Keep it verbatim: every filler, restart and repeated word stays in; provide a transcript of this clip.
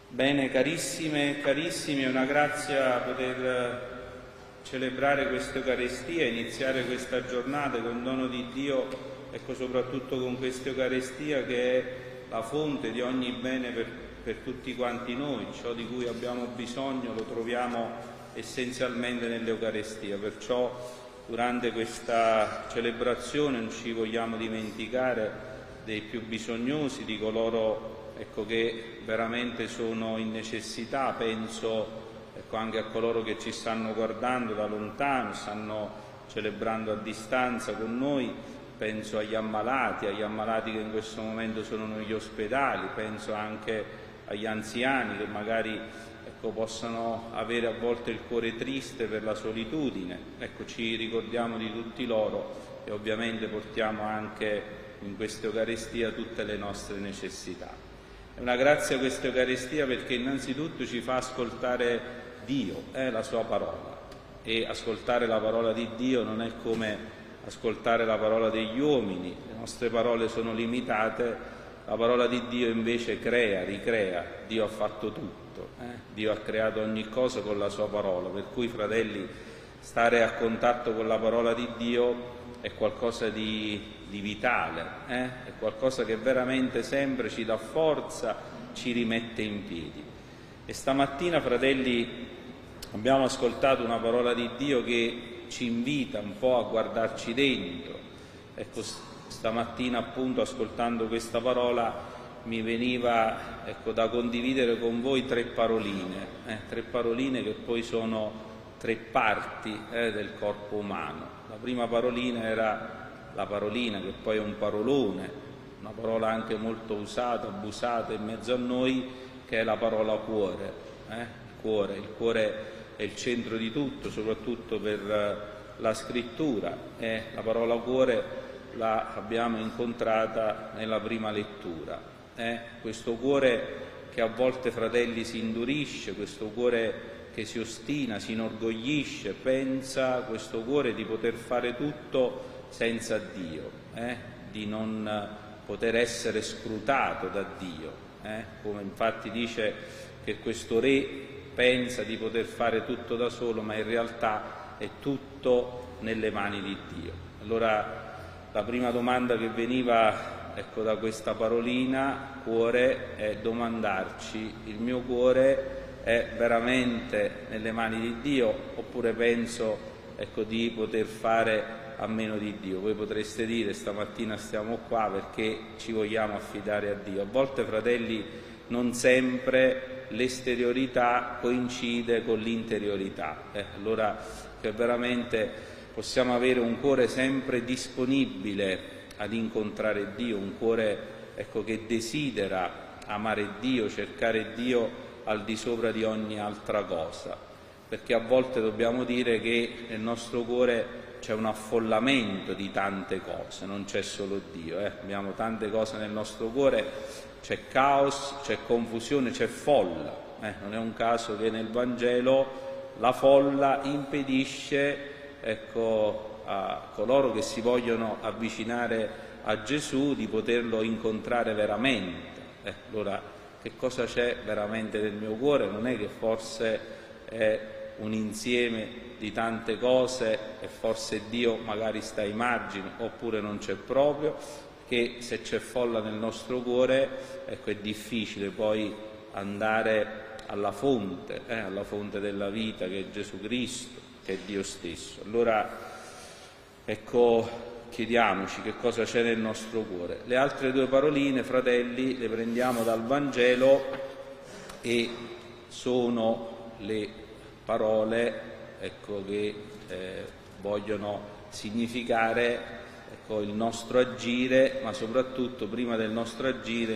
Bene, carissime e carissimi, è una grazia poter celebrare questa Eucaristia, iniziare questa giornata con dono di Dio, ecco, soprattutto con questa Eucaristia che è la fonte di ogni bene per, per tutti quanti noi. Ciò di cui abbiamo bisogno lo troviamo essenzialmente nell'Eucaristia, perciò durante questa celebrazione non ci vogliamo dimenticare dei più bisognosi, di coloro ecco, che veramente sono in necessità. Penso ecco, anche a coloro che ci stanno guardando da lontano, stanno celebrando a distanza con noi, penso agli ammalati, agli ammalati che in questo momento sono negli ospedali, penso anche agli anziani che magari ecco, possano avere a volte il cuore triste per la solitudine. Ecco, ci ricordiamo di tutti loro e ovviamente portiamo anche in questa Eucaristia tutte le nostre necessità. È una grazia questa Eucaristia perché innanzitutto ci fa ascoltare Dio, eh, la sua parola, e ascoltare la parola di Dio non è come ascoltare la parola degli uomini, le nostre parole sono limitate, la parola di Dio invece crea, ricrea, Dio ha fatto tutto, eh? Dio ha creato ogni cosa con la sua parola, per cui fratelli, stare a contatto con la parola di Dio è qualcosa di, di vitale, eh? È qualcosa che veramente sempre ci dà forza, ci rimette in piedi. E stamattina, fratelli, abbiamo ascoltato una parola di Dio che ci invita un po' a guardarci dentro. Ecco, stamattina appunto ascoltando questa parola mi veniva ecco, da condividere con voi tre paroline, eh? tre paroline che poi sono tre parti eh, del corpo umano. La prima parolina era la parolina, che poi è un parolone, una parola anche molto usata, abusata in mezzo a noi, che è la parola cuore. Eh? Il cuore, il cuore è il centro di tutto, soprattutto per la scrittura. Eh? La parola cuore la abbiamo incontrata nella prima lettura. Eh? Questo cuore che a volte, fratelli, si indurisce, questo cuore che si ostina, si inorgoglisce, pensa questo cuore di poter fare tutto senza Dio, eh? di non poter essere scrutato da Dio, eh? come infatti dice che questo re pensa di poter fare tutto da solo, ma in realtà è tutto nelle mani di Dio. Allora la prima domanda che veniva ecco, da questa parolina, cuore, è domandarci: il mio cuore è veramente nelle mani di Dio oppure penso ecco, di poter fare a meno di Dio? Voi potreste dire: stamattina stiamo qua perché ci vogliamo affidare a Dio. A volte, fratelli, non sempre l'esteriorità coincide con l'interiorità. Eh, allora che veramente possiamo avere un cuore sempre disponibile ad incontrare Dio, un cuore ecco, che desidera amare Dio, cercare Dio al di sopra di ogni altra cosa, perché a volte dobbiamo dire che nel nostro cuore c'è un affollamento di tante cose, non c'è solo Dio, eh? abbiamo tante cose nel nostro cuore, c'è caos, c'è confusione, c'è folla, eh? non è un caso che nel Vangelo la folla impedisce ecco, a coloro che si vogliono avvicinare a Gesù di poterlo incontrare veramente. Eh? Allora, che cosa c'è veramente nel mio cuore? Non è che forse è un insieme di tante cose e forse Dio magari sta ai margini oppure non c'è proprio, che se c'è folla nel nostro cuore ecco, è difficile poi andare alla fonte, eh, alla fonte della vita che è Gesù Cristo, che è Dio stesso. Allora ecco, chiediamoci che cosa c'è nel nostro cuore. Le altre due paroline, fratelli, le prendiamo dal Vangelo e sono le parole ecco, che eh, vogliono significare ecco, il nostro agire, ma soprattutto prima del nostro agire